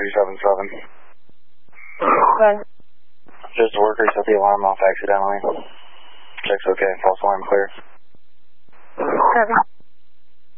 377. Okay. Just a worker set the alarm off accidentally. Check's okay. False alarm clear. Copy.